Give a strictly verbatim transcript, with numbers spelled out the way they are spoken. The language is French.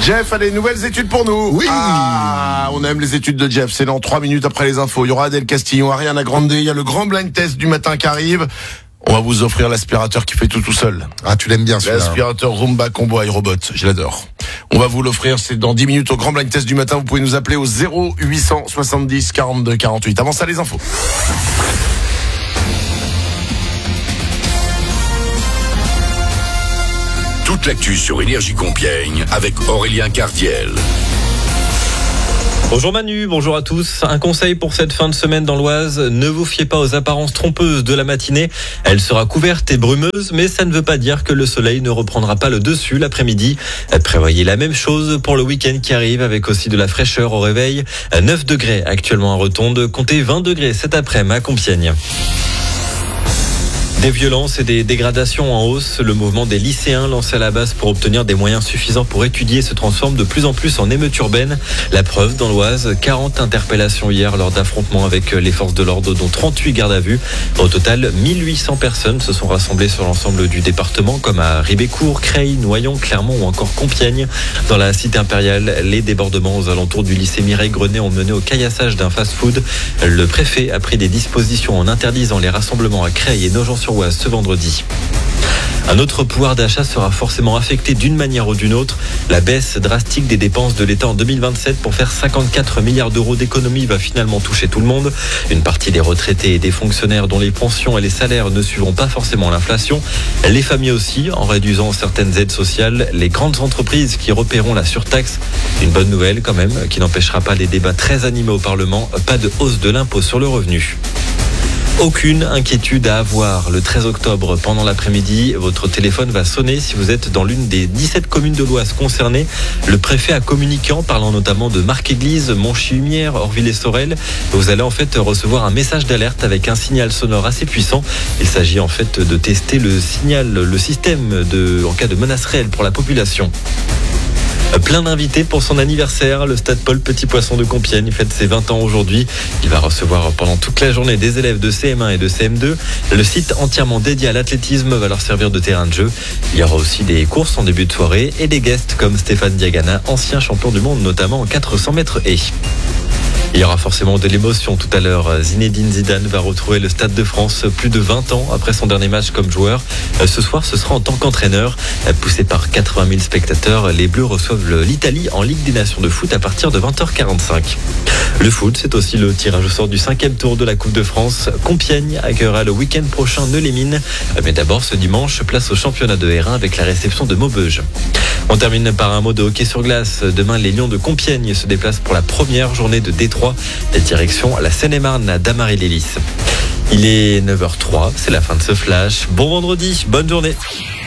Jeff a des nouvelles études pour nous. Oui. Ah, on aime les études de Jeff. C'est dans trois minutes après les infos. Il y aura Adèle Castillon, Ariana Grande. Il y a le grand blind test du matin qui arrive. On va vous offrir l'aspirateur qui fait tout tout seul. Ah, tu l'aimes bien celui-là. L'aspirateur Roomba Combo iRobot. Je l'adore. On va vous l'offrir. C'est dans dix minutes au grand blind test du matin. Vous pouvez nous appeler au zéro huit cent soixante-dix quarante-deux quarante-huit. Avant ça, les infos. Toute l'actu sur Énergie Compiègne avec Aurélien Cardiel. Bonjour Manu, bonjour à tous. Un conseil pour cette fin de semaine dans l'Oise, ne vous fiez pas aux apparences trompeuses de la matinée. Elle sera couverte et brumeuse, mais ça ne veut pas dire que le soleil ne reprendra pas le dessus l'après-midi. Prévoyez la même chose pour le week-end qui arrive, avec aussi de la fraîcheur au réveil. neuf degrés actuellement à Rotonde, comptez vingt degrés cet après-midi à Compiègne. Des violences et des dégradations en hausse. Le mouvement des lycéens lancé à la base pour obtenir des moyens suffisants pour étudier se transforme de plus en plus en émeute urbaine. La preuve, dans l'Oise, quarante interpellations hier lors d'affrontements avec les forces de l'ordre, dont trente-huit gardes à vue. Au total, mille huit cents personnes se sont rassemblées sur l'ensemble du département, comme à Ribécourt, Creil, Noyon, Clermont ou encore Compiègne. Dans la cité impériale, les débordements aux alentours du lycée Mireille Grenet ont mené au caillassage d'un fast-food. Le préfet a pris des dispositions en interdisant les rassemblements à Creil et Nogent-sur ce vendredi. Un autre pouvoir d'achat sera forcément affecté d'une manière ou d'une autre. La baisse drastique des dépenses de l'État en deux mille vingt-sept pour faire cinquante-quatre milliards d'euros d'économies va finalement toucher tout le monde. Une partie des retraités et des fonctionnaires dont les pensions et les salaires ne suivront pas forcément l'inflation. Les familles aussi, en réduisant certaines aides sociales. Les grandes entreprises qui repéreront la surtaxe. Une bonne nouvelle quand même, qui n'empêchera pas les débats très animés au Parlement. Pas de hausse de l'impôt sur le revenu. Aucune inquiétude à avoir. Le treize octobre, pendant l'après-midi, votre téléphone va sonner si vous êtes dans l'une des dix-sept communes de l'Oise concernées. Le préfet a communiqué en parlant notamment de Marc-Église, Monchy-Humières, Orville et Sorel. Vous allez en fait recevoir un message d'alerte avec un signal sonore assez puissant. Il s'agit en fait de tester le signal, le système de, en cas de menace réelle pour la population. Plein d'invités pour son anniversaire. Le Stade Paul Petit Poisson de Compiègne fête ses vingt ans aujourd'hui. Il va recevoir pendant toute la journée des élèves de C M un et de C M deux. Le site entièrement dédié à l'athlétisme va leur servir de terrain de jeu. Il y aura aussi des courses en début de soirée et des guests comme Stéphane Diagana, ancien champion du monde notamment en quatre cents mètres haies. Il y aura forcément de l'émotion tout à l'heure. Zinedine Zidane va retrouver le Stade de France plus de vingt ans après son dernier match comme joueur. Ce soir, ce sera en tant qu'entraîneur. Poussé par quatre-vingt mille spectateurs, les Bleus reçoivent l'Italie en Ligue des Nations de foot à partir de vingt heures quarante-cinq. Le foot, c'est aussi le tirage au sort du cinquième tour de la Coupe de France. Compiègne accueillera le week-end prochain Neu-les-Mines. Mais d'abord, ce dimanche, place au championnat de R un avec la réception de Maubeuge. On termine par un mot de hockey sur glace. Demain, les Lions de Compiègne se déplacent pour la première journée de Détroit. Direction la Seine-et-Marne à Damary-Lélis. Il est neuf heures zéro trois, c'est la fin de ce flash. Bon vendredi, bonne journée.